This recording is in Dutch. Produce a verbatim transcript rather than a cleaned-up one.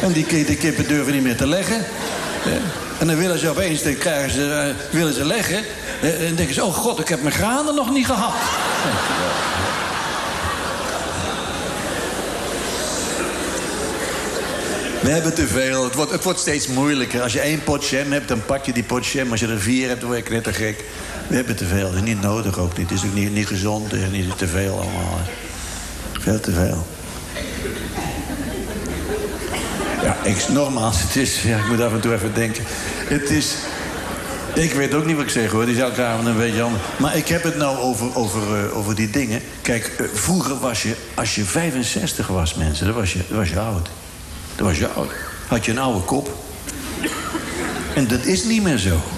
En die, die kippen durven niet meer te leggen. Ja. En dan willen ze opeens, dan krijgen ze, uh, willen ze leggen. Uh, en dan denken ze, oh god, ik heb mijn granen nog niet gehad. We hebben te veel. Het wordt, het wordt steeds moeilijker. Als je één pot jam hebt, dan pak je die pot jam. Als je er vier hebt, dan word je knettergek. We hebben te veel. Dat is niet nodig ook niet. Het is ook niet, niet gezond. Het is niet te veel allemaal. Veel te veel. Ja, ik, nogmaals, het is... Ja, ik moet af en toe even denken. Het is... Ik weet ook niet wat ik zeg, hoor. Die is elke avond een beetje anders. Maar ik heb het nou over, over, uh, over die dingen. Kijk, uh, vroeger was je... Als je vijfenzestig was, mensen, dan was je, dan was je oud. Dan was je oud. Had je een oude kop. En dat is niet meer zo.